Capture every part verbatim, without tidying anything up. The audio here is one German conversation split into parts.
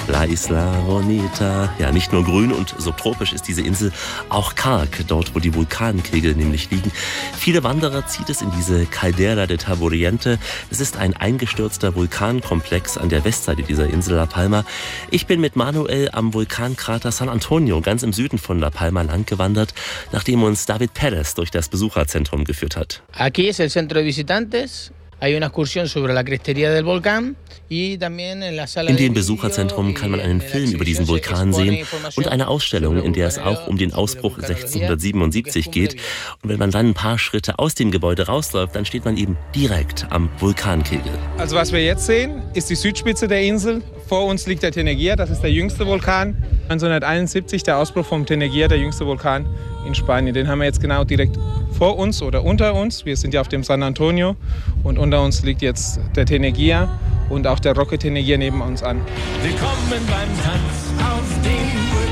La Isla Bonita. Ja, nicht nur grün und subtropisch ist diese Insel, auch karg, dort wo die Vulkankegel nämlich liegen. Viele Wanderer zieht es in diese Caldera de Taburiente. Es ist ein eingestürzter Vulkankomplex an der Westseite dieser Insel La Palma. Ich bin mit Manuel am Vulkankrater San Antonio, ganz im Süden von La Palma, langgewandert, nachdem uns David Perez durch das Besucherzentrum geführt hat. Aquí es el centro de visitantes. In dem Besucherzentrum kann man einen Film über diesen Vulkan sehen und eine Ausstellung, in der es auch um den Ausbruch sechzehnhundertsiebenundsiebzig geht. Und wenn man dann ein paar Schritte aus dem Gebäude rausläuft, dann steht man eben direkt am Vulkankegel. Also was wir jetzt sehen, ist die Südspitze der Insel. Vor uns liegt der Tenerife, das ist der jüngste Vulkan. neunzehnhunderteinundsiebzig der Ausbruch vom Tenerife, der jüngste Vulkan in Spanien. Den haben wir jetzt genau direkt vor uns oder unter uns. Wir sind ja auf dem San Antonio und unter uns liegt jetzt der Tenerife und auch der Roque Tenerife neben uns an. Willkommen beim Tanz auf dem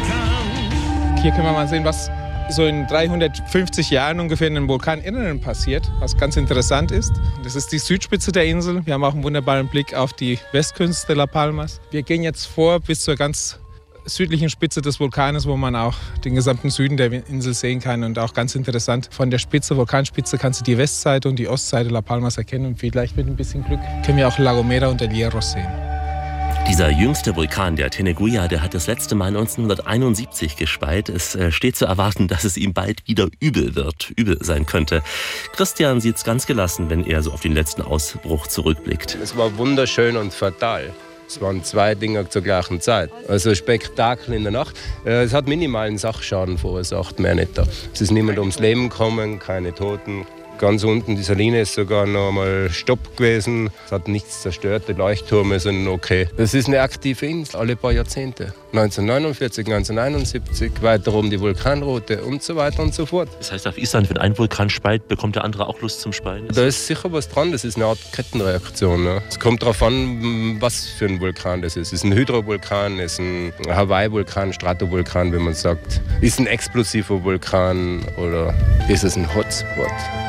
Vulkan. Hier können wir mal sehen, was so in dreihundertfünfzig Jahren ungefähr in den Vulkaninneren passiert, was ganz interessant ist. Das ist die Südspitze der Insel. Wir haben auch einen wunderbaren Blick auf die Westküste La Palmas. Wir gehen jetzt vor bis zur ganz südlichen Spitze des Vulkanes, wo man auch den gesamten Süden der Insel sehen kann. Und auch ganz interessant, von der Spitze, Vulkanspitze, kannst du die Westseite und die Ostseite La Palmas erkennen. Und vielleicht mit ein bisschen Glück können wir auch La Gomera und El Hierro sehen. Dieser jüngste Vulkan, der Tenerife, der hat das letzte Mal neunzehnhunderteinundsiebzig gespeit. Es steht zu erwarten, dass es ihm bald wieder übel wird, übel sein könnte. Christian sieht es ganz gelassen, wenn er so auf den letzten Ausbruch zurückblickt. Es war wunderschön und fatal. Es waren zwei Dinge zur gleichen Zeit. Also Spektakel in der Nacht. Es hat minimalen Sachschaden verursacht, mehr nicht. Es ist niemand ums Leben gekommen, keine Toten. Ganz unten, die Saline ist sogar noch einmal Stopp gewesen. Es hat nichts zerstört, die Leuchttürme sind okay. Das ist eine aktive Insel, alle paar Jahrzehnte. neunzehnhundertneunundvierzig, neunzehnhunderteinundsiebzig, weiter um die Vulkanroute und so weiter und so fort. Das heißt, auf Island, wenn ein Vulkan speit, bekommt der andere auch Lust zum Speien? Da ist sicher was dran, das ist eine Art Kettenreaktion. Ne? Es kommt darauf an, was für ein Vulkan das ist. Ist ein Hydrovulkan, ist ein Hawaii-Vulkan, Stratovulkan, wie man sagt. Ist ein explosiver Vulkan oder ist es ein Hotspot?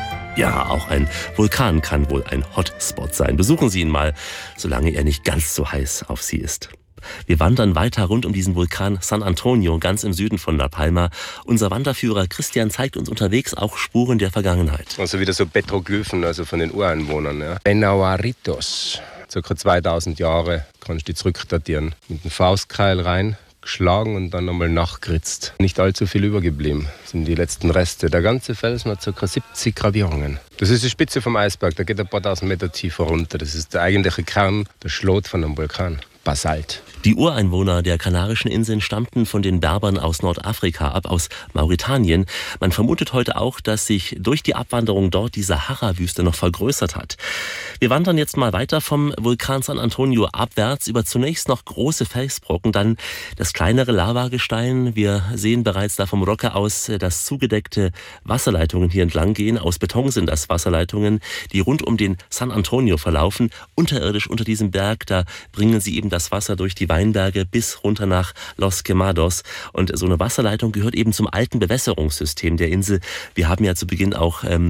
Ja, auch ein Vulkan kann wohl ein Hotspot sein. Besuchen Sie ihn mal, solange er nicht ganz so heiß auf Sie ist. Wir wandern weiter rund um diesen Vulkan San Antonio, ganz im Süden von La Palma. Unser Wanderführer Christian zeigt uns unterwegs auch Spuren der Vergangenheit. Also wieder so Petroglyphen, also von den Ureinwohnern. Ja. Benahuaritos, ca. zweitausend Jahre, kannst du die zurückdatieren. Mit einem Faustkeil rein. Geschlagen und dann nochmal nachgeritzt. Nicht allzu viel übergeblieben, das sind die letzten Reste. Der ganze Felsen hat ca. siebzig Gravierungen. Das ist die Spitze vom Eisberg, der geht ein paar tausend Meter tiefer runter. Das ist der eigentliche Kern, der Schlot von einem Vulkan. Basalt. Die Ureinwohner der Kanarischen Inseln stammten von den Berbern aus Nordafrika ab, aus Mauretanien. Man vermutet heute auch, dass sich durch die Abwanderung dort die Sahara-Wüste noch vergrößert hat. Wir wandern jetzt mal weiter vom Vulkan San Antonio abwärts über zunächst noch große Felsbrocken, dann das kleinere Lavagestein. Wir sehen bereits da vom Roque aus, dass zugedeckte Wasserleitungen hier entlang gehen. Aus Beton sind das Wasserleitungen, die rund um den San Antonio verlaufen. Unterirdisch unter diesem Berg, da bringen sie eben das Wasser durch die Weinberge bis runter nach Los Quemados. Und so eine Wasserleitung gehört eben zum alten Bewässerungssystem der Insel. Wir haben ja zu Beginn auch ähm,